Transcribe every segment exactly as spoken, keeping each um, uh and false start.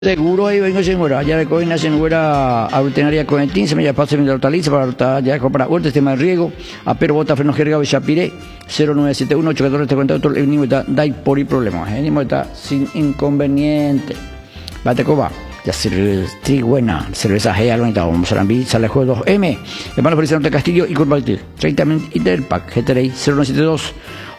Seguro ahí vengo sin güera, ya recogen la güera aglutinaria con el se me ya pasa mi hortaliza para ya comprar huertas, tema de riego, a pero bota freno jerga Chapiré, cero nueve siete uno ocho cuatro tres cuatro otro el niño está dai por y problema, el niño está sin inconveniente. Bate coba, ya cerveza buena, cerveza G Alonita, vamos a la enviar, sale juego dos M, hermano Feliz Norte Castillo y Curvaltir, treinta Interpack, G T R I cero nueve siete dos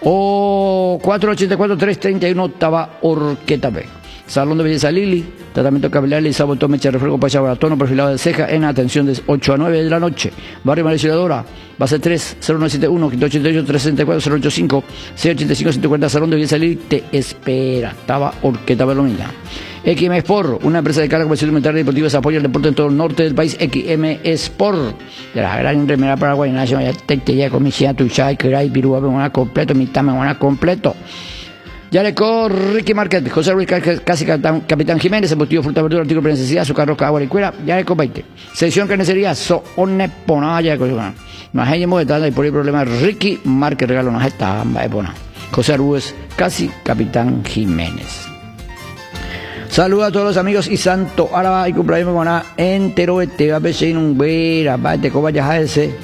o cuatro ochenta y cuatro tres treinta y uno Taba Orqueta B. Salón de Belleza Lili, tratamiento capilar y sabotón, mecha de refresco para tono perfilado de ceja en atención de ocho a nueve de la noche. Barrio María Ciudadora, base tres, cero nueve siete uno, quinto ochenta y ocho, trescientos sesenta y cuatro, cero ochenta y cinco, seiscientos ochenta y cinco, ciento cuarenta, Salón de Belleza Lili, te espera. Taba Orqueta Belomina. X M Sport, una empresa de carga comercial alimentaria y deportiva, se apoya el deporte en todo el norte del país. X M Sport, de la gran remera paraguaya, nacional, ya te te ya comisión tu chai, que hay pirúa, me van a completo, mitad me van a completo. Ya le corre Ricky Market, José Ruiz, casi Capitán Jiménez, embutido, fruta, verdura, artículo de necesidad, azúcar, roca, agua, licuera, ya le veinte. Sección carnicería, so one pona, ya le cojo. Nos hay de tal y por el problema, Ricky Market, regalo, nos está, va pona. José Ruiz, casi Capitán Jiménez. Saludos a todos los amigos y santo, ahora y cumpleaños con a entero, este va a ver si un güera, va, te coba ya ese.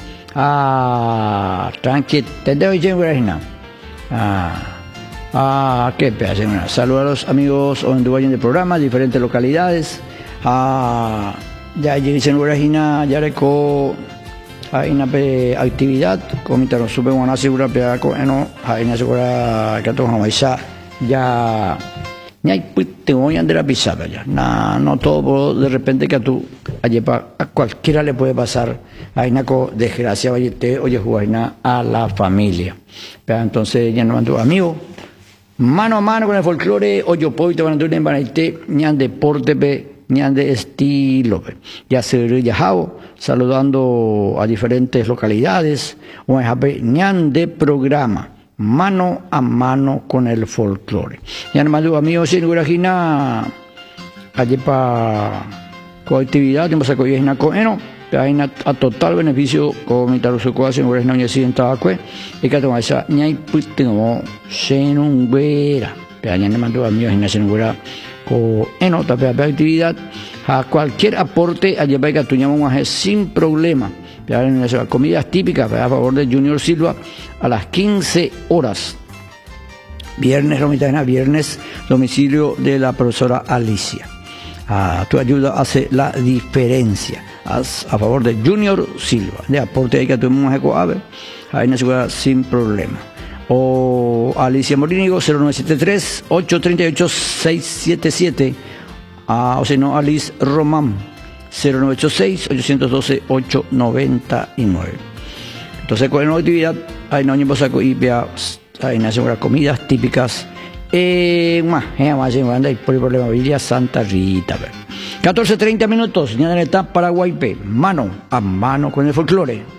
Ah, tranquilo, te debo ir en Ah. Ah, qué pedazo. Saludos a los amigos hondureños del programa, diferentes localidades. Ah, ya llegué en Guarajina, ya reco hay una actividad, comita no supe una segura pedaco, no, hay una segura que todos vamos a ya ni hay tengo ya de la pisada ya. No, no todo de repente que a tú a cualquiera le puede pasar hay una desgracia vayete oye jugaina a la familia. Pero entonces ya no mando amigo mano a mano con el folclore, oyo poito van a tener en Banaité, ñan deporte pe, ñan de estilo pe. Ya se viajado, saludando a diferentes localidades, o ñan de programa, mano a mano con el folclore. Ya no mando amigos en Guarajina, allí para colectividad, tenemos a Coyejina Coeno, hay a total beneficio con mi taruso coase en Guarajina Oña Occidental Acue y que toma esa ñay putingo senunguera pero ya no mando amigos en la senunguera con en otra actividad a cualquier aporte allá para que tuñamos sin problema pero en las comidas típicas a favor de Junior Silva a las quince horas viernes Romitana viernes domicilio de la profesora Alicia. Ah, tu ayuda hace la diferencia a favor de Junior Silva de aporte ahí que tuvimos eco ave ahí en la ciudad sin problema o Alicia Morínigo cero nueve siete tres ocho tres ocho seis siete siete ah, o si no Alice Román cero nueve ocho seis ocho uno dos ocho nueve nueve. Entonces con la actividad ahí no hay saco y vea ahí en la ciudad comidas típicas Eh, más, eh, más, eh, por el problema, Villa Santa Rita. catorce treinta minutos, ya en el etapa Paraguay P, mano a mano con el folclore.